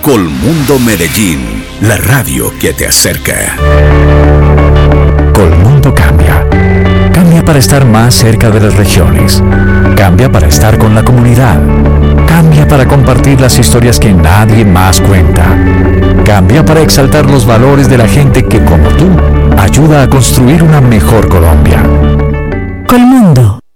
Colmundo Medellín, la radio que te acerca. Colmundo cambia. Cambia para estar más cerca de las regiones. Cambia para estar con la comunidad. Cambia para compartir las historias que nadie más cuenta. Cambia para exaltar los valores de la gente que, como tú, ayuda a construir una mejor Colombia. Colmundo.